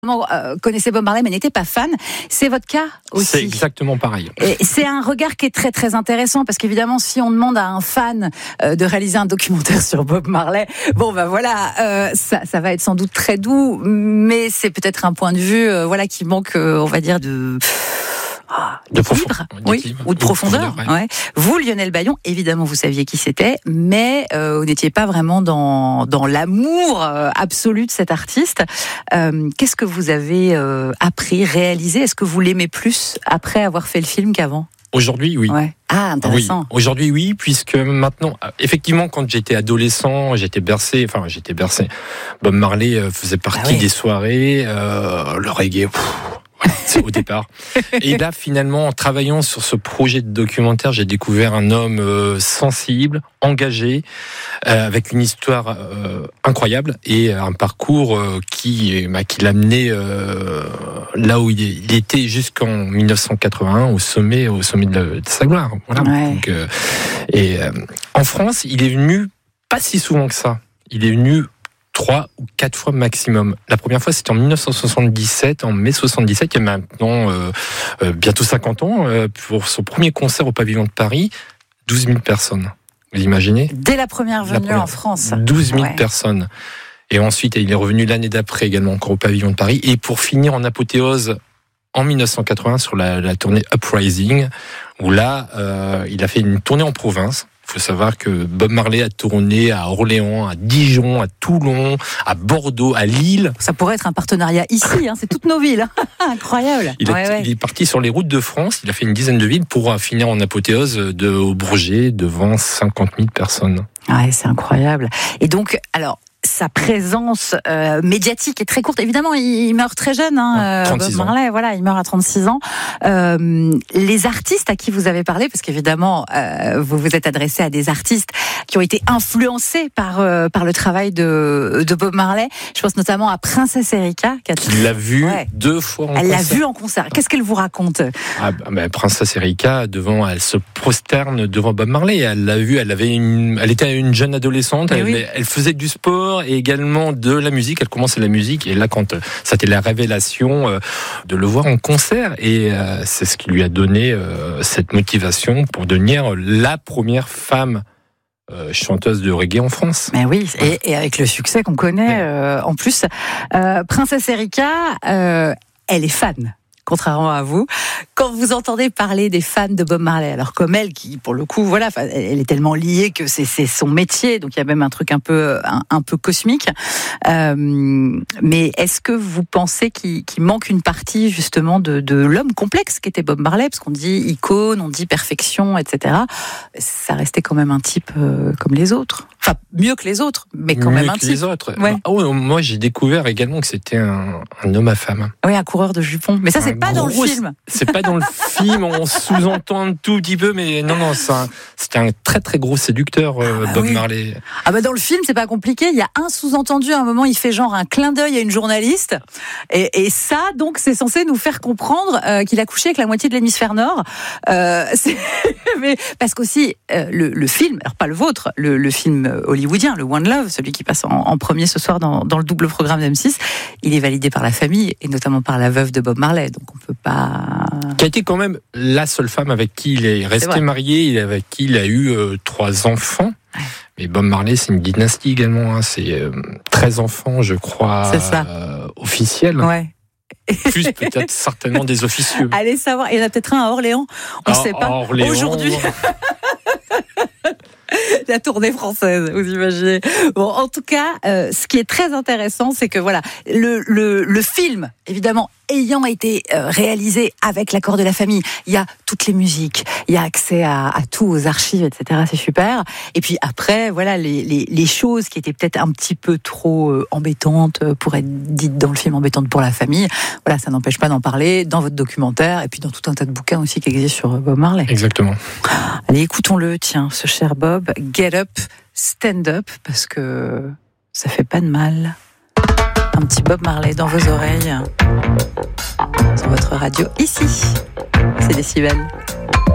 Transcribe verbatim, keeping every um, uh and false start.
Euh, connaissait Bob Marley mais n'était pas fan. C'est votre cas aussi. C'est exactement pareil. Et c'est un regard qui est très très intéressant parce qu'évidemment si on demande à un fan euh, de réaliser un documentaire sur Bob Marley, bon ben voilà, euh, ça, ça va être sans doute très doux, mais c'est peut-être un point de vue euh, voilà qui manque, euh, on va dire de Ah, de profondeur, oui, ou de profondeur. profondeur ouais. Ouais. Vous, Lionel Bayon, évidemment, vous saviez qui c'était, mais euh, vous n'étiez pas vraiment dans dans l'amour euh, absolu de cet artiste. Euh, qu'est-ce que vous avez euh, appris, réalisé ? Est-ce que vous l'aimez plus après avoir fait le film qu'avant ? Aujourd'hui, oui. Ouais. Ah, intéressant. Oui. Aujourd'hui, oui, puisque maintenant, effectivement, quand j'étais adolescent, j'étais bercé, enfin, j'étais bercé. Bob Marley faisait partie ah oui. des soirées, euh, le reggae. Pff, c'est au départ. Et là, finalement, en travaillant sur ce projet de documentaire, j'ai découvert un homme euh, sensible, engagé, euh, avec une histoire euh, incroyable et un parcours euh, qui, bah, qui l'a mené euh, là où il, est, il était jusqu'en dix-neuf cent quatre-vingt-un, au sommet, au sommet de, la, de sa gloire. Voilà. Ouais. Donc, euh, et euh, en France, il est venu pas si souvent que ça. Il est venu trois ou quatre fois maximum. La première fois, c'était en dix-neuf cent soixante-dix-sept, en mai soixante-dix-sept, il y a maintenant euh, euh, bientôt cinquante ans, euh, pour son premier concert au Pavillon de Paris, douze mille personnes. Vous imaginez ? Dès la première venue la première, en France. douze mille ouais. personnes. Et ensuite, il est revenu l'année d'après également encore au Pavillon de Paris. Et pour finir en apothéose, en dix-neuf cent quatre-vingts, sur la, la tournée Uprising, où là, euh, il a fait une tournée en province. Il faut savoir que Bob Marley a tourné à Orléans, à Dijon, à Toulon, à Bordeaux, à Lille. Ça pourrait être un partenariat ici, hein, c'est toutes nos villes. Incroyable. Il, a, ouais, ouais. il est parti sur les routes de France, il a fait une dizaine de villes pour finir en apothéose de, au Bourget devant cinquante mille personnes. Ouais, c'est incroyable. Et donc, alors... sa présence euh, médiatique est très courte. Évidemment, il, il meurt très jeune, hein, ouais, Bob Marley. Voilà, il meurt à trente-six ans. Euh, les artistes à qui vous avez parlé, parce qu'évidemment, euh, vous vous êtes adressé à des artistes qui ont été influencés par euh, par le travail de de Bob Marley. Je pense notamment à Princesse Erika, qui a... l'a vu ouais. deux fois en elle concert. Elle l'a vu en concert. Qu'est-ce qu'elle vous raconte ? Ah, bah, Princesse Erika, devant, elle se prosterne devant Bob Marley. Elle l'a vu. Elle avait une, elle était une jeune adolescente. Elle, oui. elle faisait du sport et également de la musique. Elle commençait la musique et là, quand c'était la révélation euh, de le voir en concert, et euh, c'est ce qui lui a donné euh, cette motivation pour devenir la première femme euh, chanteuse de reggae en France. Mais oui, et, et avec le succès qu'on connaît euh, en plus. Euh, Princesse Erika, euh, elle est fan. Contrairement à vous, quand vous entendez parler des fans de Bob Marley, alors comme elle, qui pour le coup, voilà, elle est tellement liée que c'est, c'est son métier, donc il y a même un truc un peu, un, un peu cosmique. Euh, mais est-ce que vous pensez qu'il, qu'il manque une partie justement de, de l'homme complexe qu'était Bob Marley, parce qu'on dit icône, on dit perfection, et cetera. Ça restait quand même un type euh, comme les autres. Enfin, mieux que les autres, mais quand mieux même un que type. les autres. Ouais. Oh, moi, j'ai découvert également que c'était un, un homme à femme. Oui, un coureur de jupons. Mais ça, c'est pas dans le film. C'est pas dans le film, on sous-entend un tout petit peu, mais non, non, c'est un, c'était un très très gros séducteur, euh, ah bah Bob oui. Marley. Ah bah dans le film, c'est pas compliqué, il y a un sous-entendu, à un moment, il fait genre un clin d'œil à une journaliste, et, et ça, donc, c'est censé nous faire comprendre euh, qu'il a couché avec la moitié de l'hémisphère nord. Euh, c'est... mais parce qu'aussi, euh, le, le film, alors pas le vôtre, le, le film hollywoodien, le One Love, celui qui passe en, en premier ce soir dans, dans le double programme d'M six, il est validé par la famille, et notamment par la veuve de Bob Marley, donc on peut pas... Qui a été quand même la seule femme avec qui il est resté c'est marié, avec qui il a eu euh, trois enfants. Ouais. Mais Bob Marley, c'est une dynastie également, hein. C'est euh, treize enfants, je crois, c'est ça. Euh, officiels. Ouais. Plus peut-être certainement des officieux. Allez savoir, il y en a peut-être un à Orléans, on ne sait pas. Orléans, aujourd'hui. La tournée française, vous imaginez. Bon, en tout cas, euh, ce qui est très intéressant, c'est que voilà, le, le, le film, évidemment, ayant été euh, réalisé avec l'accord de la famille, il y a toutes les musiques, il y a accès à, à tout, aux archives, et cetera. C'est super. Et puis après, voilà, les, les, les choses qui étaient peut-être un petit peu trop euh, embêtantes pour être dites dans le film, embêtantes pour la famille. Voilà, ça n'empêche pas d'en parler dans votre documentaire et puis dans tout un tas de bouquins aussi qui existent sur Bob Marley. Exactement. Allez, écoutons-le, tiens, ce cher Bob. Get up, stand up, parce que ça fait pas de mal. Un petit Bob Marley dans vos oreilles, sur votre radio ici. C'est Décibel.